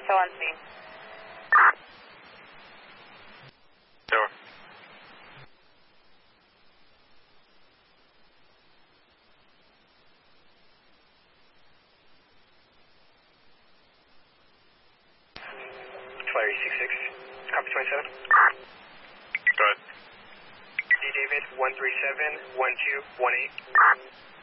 Echo on scene. Door. Flyer 66, copy 27. Go ahead. D. David 137-1218.